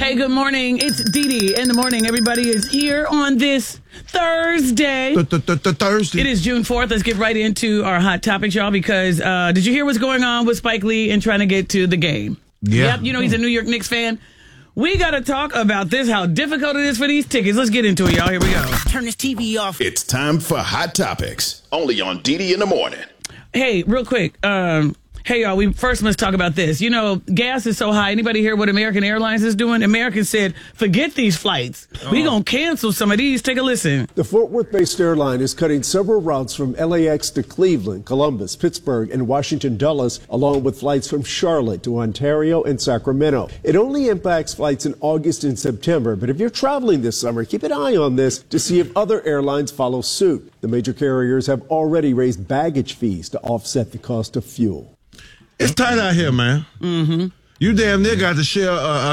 Hey, good morning. It's Dee Dee in the morning. Everybody is here on this Thursday. Thursday. It is June 4th. Let's get right into our hot topics, y'all, because did you hear what's going on with Spike Lee and trying to get to the game? Yeah. Yep, you know he's a New York Knicks fan. We got to talk about this, how difficult it is for these tickets. Let's get into it, y'all. Here we go. Turn this TV off. It's time for Hot Topics, only on DD in the Morning. Hey, real quick. Hey, y'all, we first must talk about this. You know, gas is so high. Anybody hear what American Airlines is doing? American said, forget these flights. We going to cancel some of these. Take a listen. The Fort Worth-based airline is cutting several routes from LAX to Cleveland, Columbus, Pittsburgh, and Washington Dulles, along with flights from Charlotte to Ontario and Sacramento. It only impacts flights in August and September, but if you're traveling this summer, keep an eye on this to see if other airlines follow suit. The major carriers have already raised baggage fees to offset the cost of fuel. It's tight out here, man. Mm-hmm. You damn near got to share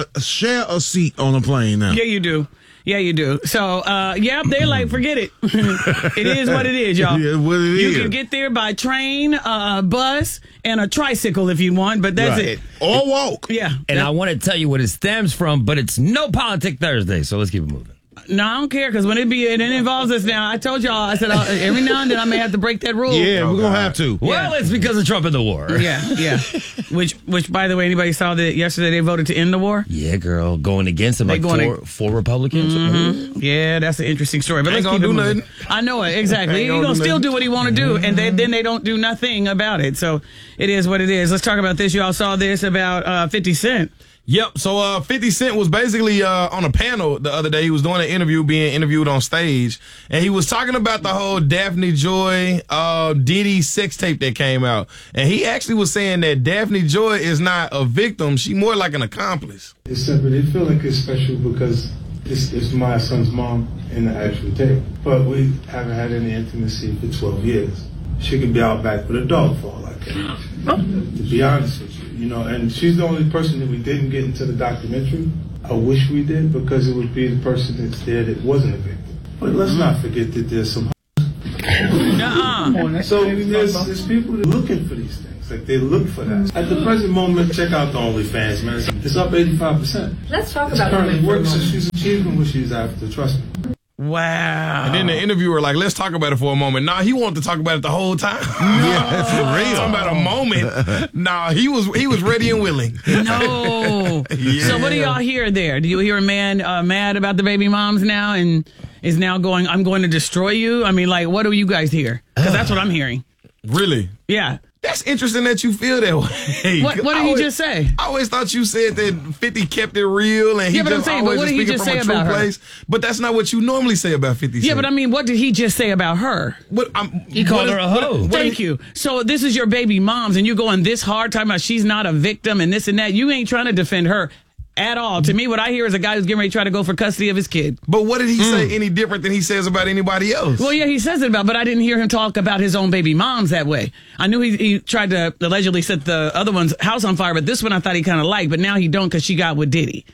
a seat on a plane now. Yeah, you do. Yeah, you do. So, yeah, they're like, forget it. It is what it is, y'all. Yeah, what it you is. can get there by train, bus, and a tricycle if you want, but that's Right. it. Or walk. Yeah. And I want to tell you what it stems from, but it's no Politic Thursday, so let's keep it moving. No, I don't care, because when it involves us now, I told y'all, I said, every now and then I may have to break that rule. Yeah, we're going to have to. Well, it's because of Trump and the war. Yeah. Which, by the way, anybody saw that yesterday they voted to end the war? Yeah, girl, going against him, four Republicans. Mm-hmm. Yeah, that's an interesting story. But let's keep it moving. I know it, exactly. He's going to still do what he want to do, and then they don't do nothing about it. So it is what it is. Let's talk about this. You all saw this about 50 Cent. Yep. So 50 Cent was basically on a panel the other day. He was doing an interview, being interviewed on stage, and he was talking about the whole Daphne Joy Diddy sex tape that came out. And he actually was saying that Daphne Joy is not a victim; she more like an accomplice. It's separate. It feel like it's special because it's my son's mom in the actual tape, but we haven't had any intimacy for 12 years. She could be out back with a dog for all I care. To be honest with you. You know, and she's the only person that we didn't get into the documentary. I wish we did, because it would be the person that's there that wasn't a victim. But let's not forget that there's some So there's people that are looking for these things. Like, they look for that. At the present moment, check out the OnlyFans, man. It's up 85%. Let's talk It's about currently it. works, so she's achieving what she's after, trust me. Wow. And then the interviewer like, let's talk about it for a moment. Nah, he wanted to talk about it the whole time. Yeah, it's real. Talking about a moment. Nah, he was ready and willing. No. Yeah. So what do y'all hear there? Do you hear a man mad about the baby moms now and is now going, I'm going to destroy you? I mean, like, what do you guys hear? Because that's what I'm hearing. Really? Yeah. That's interesting that you feel that way. What did he just say? I always thought you said that 50 kept it real and he Yeah, but I'm just saying, but always what was did he speaking just from say a true about her? place. But that's not what you normally say about 50 Cent. Yeah, but I mean, what did he just say about her? He called her a hoe. Thank you. So this is your baby moms and you're going this hard talking about she's not a victim and this and that. You ain't trying to defend her at all. To me, what I hear is a guy who's getting ready to try to go for custody of his kid. But what did he say any different than he says about anybody else? Well, yeah, he says it about, but I didn't hear him talk about his own baby moms that way. I knew he tried to allegedly set the other one's house on fire, but this one I thought he kind of liked, but now he don't because she got with Diddy.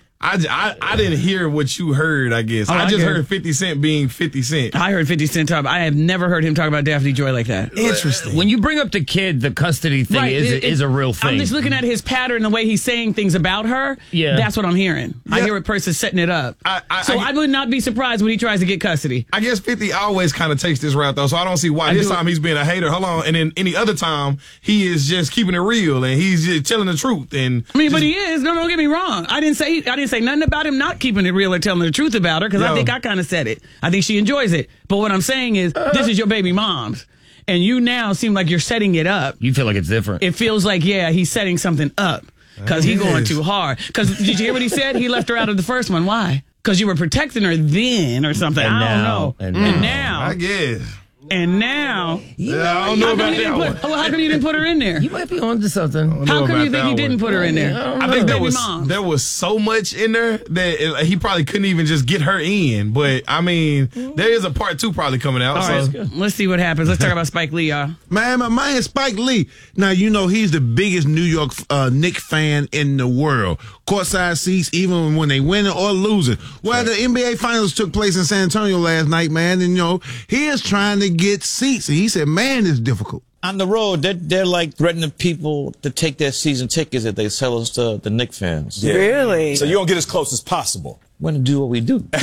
I didn't hear what you heard, I guess. Oh, I just get it. heard 50 Cent being 50 Cent. I heard 50 Cent talk. I have never heard him talk about Daphne Joy like that. Interesting. When you bring up the kid, the custody thing is a real thing. I'm just looking at his pattern, the way he's saying things about her. Yeah. That's what I'm hearing. I Yeah. hear a person setting it up. I would not be surprised when he tries to get custody. I guess 50 always kind of takes this route, though, so I don't see why this time he's being a hater. Hold on. And then any other time, he is just keeping it real, and he's just telling the truth. And I mean, but he is. No, don't get me wrong. I didn't say nothing about him not keeping it real or telling the truth about her, because I think I kind of said it. I think she enjoys it. But what I'm saying is, this is your baby mom's, and you now seem like you're setting it up. You feel like it's different. It feels like, yeah, he's setting something up because he's going too hard. Because did you hear what he said? He left her out of the first one. Why? Because you were protecting her then or something. And I don't now, know. and now. I guess. And now. Yeah, I don't know about that one. How come you didn't put her in there? You might be onto something. How come you think he didn't put her in there? I think there was so much in there that he probably couldn't even just get her in. But, I mean, there is a part 2 probably coming out. All right, let's see what happens. Let's talk about Spike Lee, y'all. Man, my man Spike Lee. Now, you know, he's the biggest New York Knicks fan in the world. Courtside seats, even when they winning or losing. Well, the NBA Finals took place in San Antonio last night, man, and, you know, he is trying to get seats. And he said, man, it's difficult. On the road, they're like threatening people to take their season tickets if they sell us to the Knicks fans. Yeah. Really? So you don't get as close as possible. We're going to do what we do.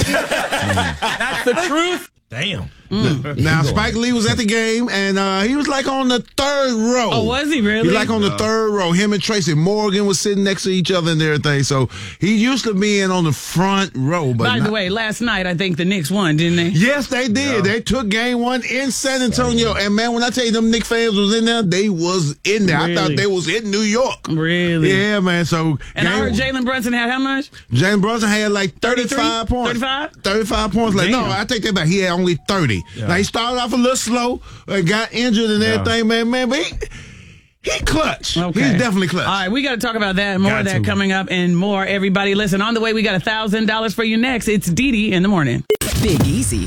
That's the truth. Damn. Now, Spike Lee was at the game, and he was like on the third row. Oh, was he really? He was like on the third row. Him and Tracy Morgan was sitting next to each other and everything. So he used to being on the front row. But By the way, last night I think the Knicks won, didn't they? Yes, they did. Yeah. They took game one in San Antonio. And, man, when I tell you them Knicks fans was in there, they was in there. Really? I thought they was in New York. Really? Yeah, man. So and I heard Jalen Brunson had how much? Jalen Brunson had like 35 points. 35? 35 points. Like, no, I take that back. He had only 30. Yeah. Now, he started off a little slow and got injured and everything, man. But he clutch. Okay. He's definitely clutch. All right, we got to talk about that and more of that coming up and more. Everybody, listen, on the way, we got $1,000 for you next. It's Didi in the morning. Big Easy,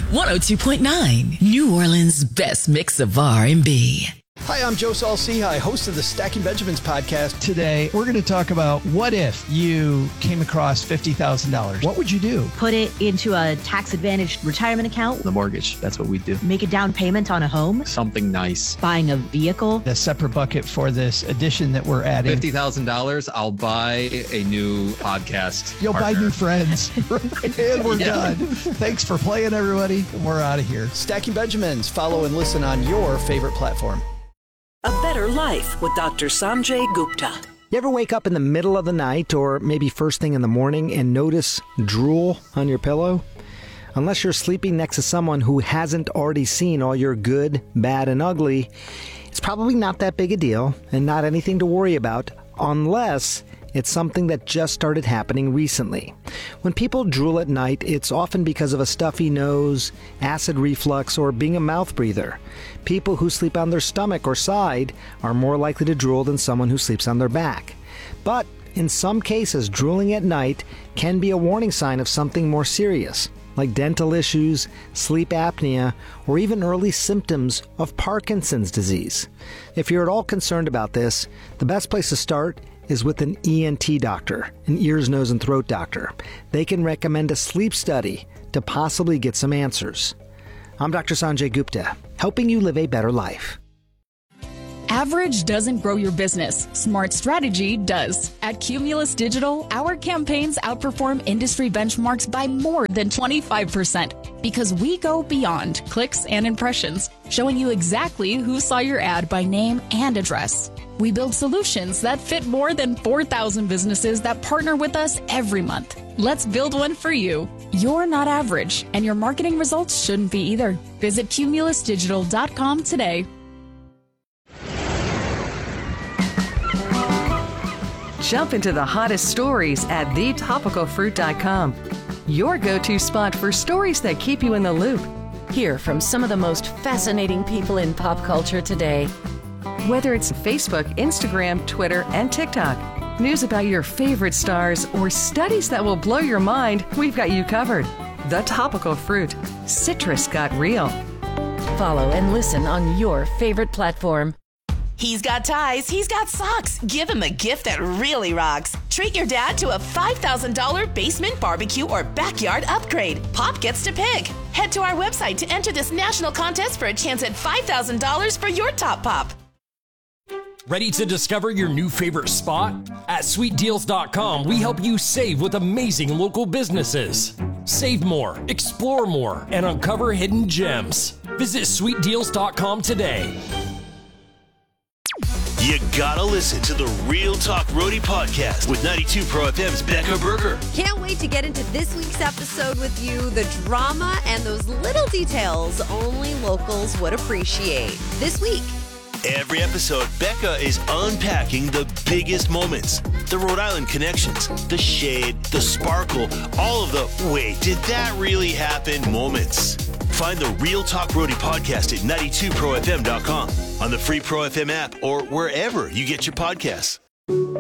102.9, New Orleans' best mix of R&B. Hi, I'm Joe Saul-Sehy, host of the Stacking Benjamins podcast. Today, we're going to talk about what if you came across $50,000. What would you do? Put it into a tax-advantaged retirement account. The mortgage, that's what we do. Make a down payment on a home. Something nice. Buying a vehicle. The separate bucket for this addition that we're adding. $50,000, I'll buy a new podcast. You'll partner. buy new friends. And we're done. Thanks for playing, everybody. We're out of here. Stacking Benjamins. Follow and listen on your favorite platform. A Better Life with Dr. Sanjay Gupta. You ever wake up in the middle of the night or maybe first thing in the morning and notice drool on your pillow? Unless you're sleeping next to someone who hasn't already seen all your good, bad, and ugly, it's probably not that big a deal and not anything to worry about unless it's something that just started happening recently. When people drool at night, it's often because of a stuffy nose, acid reflux, or being a mouth breather. People who sleep on their stomach or side are more likely to drool than someone who sleeps on their back. But in some cases, drooling at night can be a warning sign of something more serious, like dental issues, sleep apnea, or even early symptoms of Parkinson's disease. If you're at all concerned about this, the best place to start is with an ENT doctor, an ears, nose, and throat doctor. They can recommend a sleep study to possibly get some answers. I'm Dr. Sanjay Gupta, helping you live a better life. Average doesn't grow your business. Smart strategy does. At Cumulus Digital, our campaigns outperform industry benchmarks by more than 25% because we go beyond clicks and impressions, showing you exactly who saw your ad by name and address. We build solutions that fit more than 4,000 businesses that partner with us every month. Let's build one for you. You're not average, and your marketing results shouldn't be either. Visit cumulusdigital.com today. Jump into the hottest stories at thetopicalfruit.com. Your go-to spot for stories that keep you in the loop. Hear from some of the most fascinating people in pop culture today. Whether it's Facebook, Instagram, Twitter, and TikTok, news about your favorite stars, or studies that will blow your mind, we've got you covered. The Topical Fruit. Citrus got real. Follow and listen on your favorite platform. He's got ties, he's got socks. Give him a gift that really rocks. Treat your dad to a $5,000 basement barbecue or backyard upgrade. Pop gets to pick. Head to our website to enter this national contest for a chance at $5,000 for your top pop. Ready to discover your new favorite spot? At sweetdeals.com, we help you save with amazing local businesses. Save more, explore more, and uncover hidden gems. Visit sweetdeals.com today. You gotta listen to the Real Talk Roadie podcast with 92 Pro FM's Becca Berger. Can't wait to get into this week's episode with you. The drama and those little details only locals would appreciate. This week. Every episode, Becca is unpacking the biggest moments. The Rhode Island connections, the shade, the sparkle, all of the wait, did that really happen moments. Find the Real Talk Roadie podcast at 92profm.com, on the free Pro FM app, or wherever you get your podcasts.